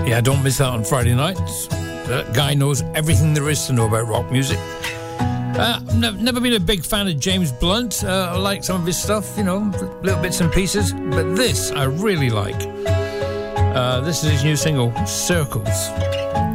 Yeah, don't miss out on Friday nights. That guy knows everything there is to know about rock music. Never been a big fan of James Blunt. I like some of his stuff, you know, little bits and pieces. But this I really like. This is his new single, Circles.